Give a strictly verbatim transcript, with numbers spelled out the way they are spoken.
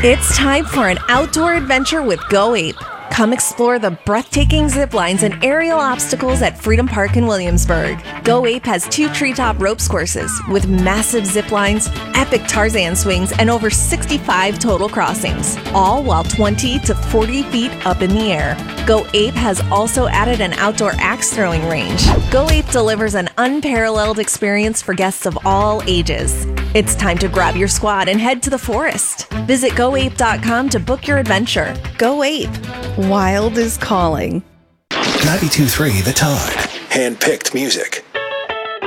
It's time for an outdoor adventure with Go Ape. Come explore the breathtaking zip lines and aerial obstacles at Freedom Park in Williamsburg. Go Ape has two treetop ropes courses with massive zip lines, epic Tarzan swings, and over sixty-five total crossings, all while twenty to forty feet up in the air. Go Ape has also added an outdoor axe throwing range. Go Ape delivers an unparalleled experience for guests of all ages. It's time to grab your squad and head to the forest. Visit go ape dot com to book your adventure. Go Ape. Wild is calling. ninety-two point three The Tide. Hand-picked music.